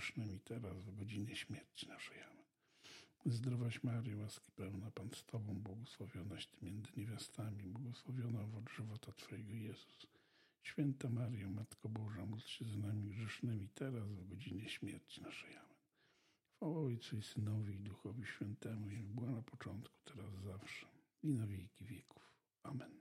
grzesznymi, teraz w godzinie śmierci naszej. Amen. Zdrowaś Maryjo, łaski pełna, Pan z Tobą, błogosławionaś Ty między niewiastami, błogosławiona owoc żywota Twojego, Jezus. Święta Maryjo, Matko Boża, módl się za nami grzesznymi, teraz w godzinie śmierci naszej. Amen. Chwała Ojcu i Synowi i Duchowi Świętemu, jak była na początku, teraz zawsze i na wieki wieków. Amen.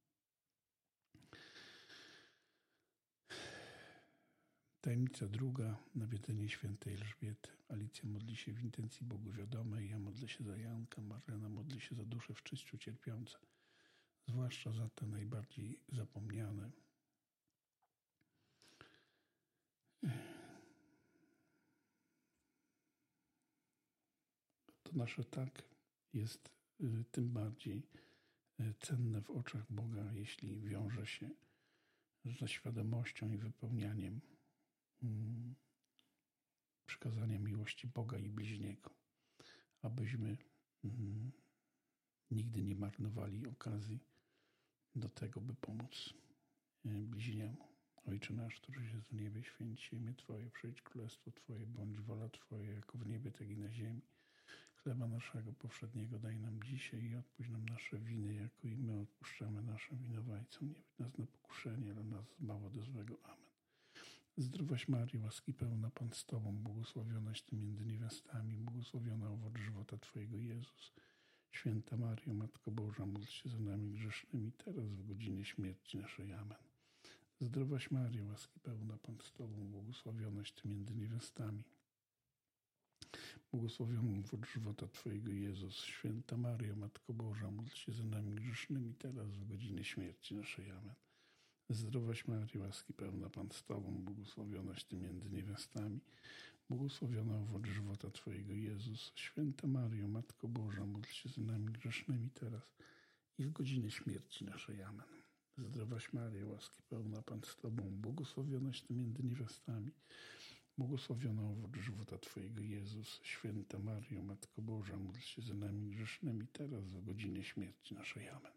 Tajemnica druga, nawiedzenie świętej Elżbiety. Alicja modli się w intencji Bogu wiadomej, ja modlę się za Janka, Marlena modli się za dusze w czyściu cierpiące, zwłaszcza za te najbardziej zapomniane. To nasze tak jest tym bardziej cenne w oczach Boga, jeśli wiąże się ze świadomością i wypełnianiem przykazania miłości Boga i bliźniego, abyśmy nigdy nie marnowali okazji do tego, by pomóc bliźniemu. Ojcze nasz, któryś jest w niebie, święć się imię Twoje, przyjdź królestwo Twoje, bądź wola Twoja, jako w niebie, tak i na ziemi. Chleba naszego powszedniego daj nam dzisiaj i odpuść nam nasze winy, jako i my odpuszczamy naszym winowajcom. Nie wódź nas na pokuszenie, ale nas zbaw od złego. Amen. Zdrowaś Maryjo, łaski pełna, Pan z Tobą, błogosławionaś Ty między niewiastami, błogosławiona owoc żywota Twojego, Jezus. Święta Maryjo, Matko Boża, módl się za nami grzesznymi, teraz w godzinie śmierci naszej. Amen. Zdrowaś Maryjo, łaski pełna, Pan z Tobą, błogosławionaś Ty między niewiastami, błogosławiona owoc żywota Twojego, Jezus. Święta Maryjo, Matko Boża, módl się za nami grzesznymi, teraz w godzinie śmierci naszej. Amen. Zdrowaś Maryjo, łaski pełna, Pan z Tobą, błogosławionaś Ty między niewiastami, błogosławiona owoc żywota Twojego, Jezus. Święta Maryjo, Matko Boża, módl się za nami grzesznymi, teraz i w godzinie śmierci naszej. Amen. Zdrowaś Maryjo, łaski pełna, Pan z Tobą, błogosławionaś Ty między niewiastami, błogosławiona owoc żywota Twojego, Jezus. Święta Maryjo, Matko Boża, módl się za nami grzesznymi, teraz w godzinie śmierci naszej. Amen.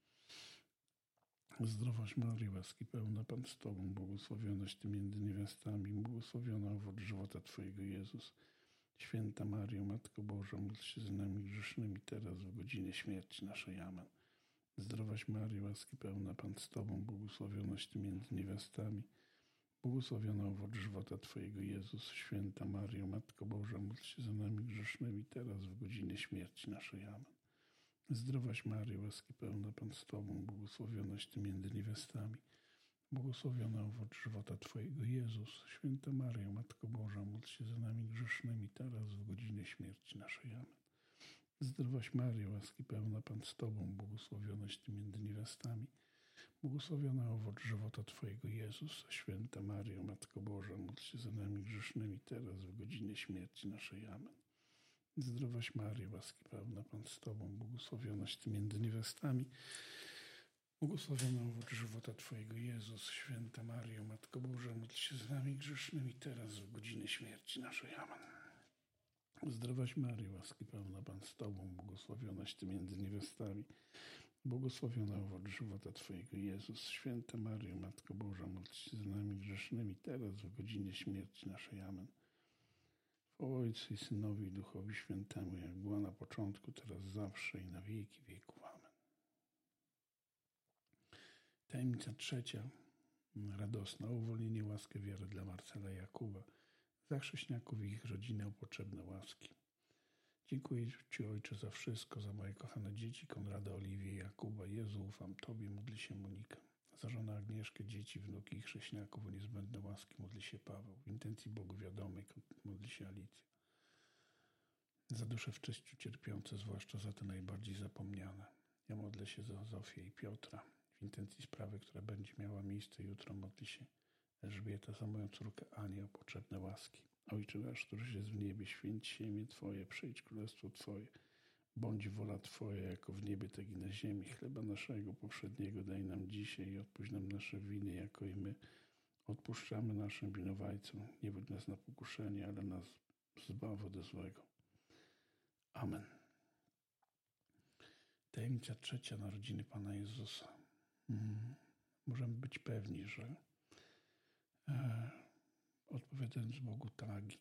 Zdrowaś Maryjo, łaski pełna, Pan z Tobą, błogosławionaś Ty między niewiastami, błogosławiona owoc żywota Twojego, Jezus. Święta Maryjo, Matko Boża, módl się za nami grzesznymi, teraz w godzinie śmierci naszej. Amen. Zdrowaś Maryjo, łaski pełna, Pan z Tobą, błogosławionaś Ty między niewiastami, błogosławiona owoc żywota Twojego, Jezus. Święta Maryjo, Matko Boża, módl się za nami grzesznymi, teraz w godzinie śmierci naszej. Amen. Zdrowaś Maryjo, łaski pełna, Pan z Tobą, błogosławionaś Ty między niewiastami, błogosławiona owoc żywota Twojego, Jezus. Święta Maryjo, Matko Boża, módl się za nami grzesznymi, teraz w godzinie śmierci naszej. Amen. Zdrowaś Maryjo, łaski pełna, Pan z Tobą, błogosławionaś Ty między niewiastami, błogosławiona owoc żywota Twojego, Jezus. Święta Maryjo, Matko Boża, módl się za nami grzesznymi, teraz w godzinie śmierci naszej. Amen. Zdrowaś Maryjo, łaski pełna, Pan z Tobą, błogosławionaś Ty między niewiastami, błogosławiona owoc żywota Twojego, Jezus. Święta Maryjo, Matko Boża, módl się za nami grzesznymi, teraz w godzinie śmierci naszej. Amen. Zdrowaś Maryjo, łaski pełna, Pan z Tobą, błogosławionaś Ty między niewiastami, błogosławiona owoc żywota Twojego, Jezus. Święta Maryjo, Matko Boża, módl się za nami grzesznymi, teraz w godzinie śmierci naszej. Amen. Chwała Ojcu i Synowi i Duchowi Świętemu, jak była na początku, teraz zawsze i na wieki wieków. Amen. Tajemnica trzecia, radosna, o uwolnienie, łaskę, wiarę dla Marcela i Jakuba, za chrześcijaków i ich rodziny, o potrzebne łaski. Dziękuję Ci, Ojcze, za wszystko, za moje kochane dzieci, Konrada, Oliwię i Jakuba. Jezu, ufam Tobie, modli się Monika. Za żonę Agnieszkę, dzieci, wnuki i chrześcijaków o niezbędne łaski, modli się Paweł. W intencji Bogu wiadomej, modli się Alicja. Za dusze w czyściu cierpiące, zwłaszcza za te najbardziej zapomniane. Ja modlę się za Zofię i Piotra. W intencji sprawy, która będzie miała miejsce jutro, modli się Elżbieta, za moją córkę Anię, o potrzebne łaski. Ojcze nasz, któryś jest w niebie, święć się imię Twoje, przyjdź królestwo Twoje. Bądź wola Twoja, jako w niebie, tak i na ziemi. Chleba naszego powszedniego daj nam dzisiaj i odpuść nam nasze winy, jako i my odpuszczamy naszym winowajcom. Nie wódź nas na pokuszenie, ale nas zbaw od złego. Amen. Tajemnica trzecia, narodziny Pana Jezusa. Możemy być pewni, że odpowiadając Bogu tak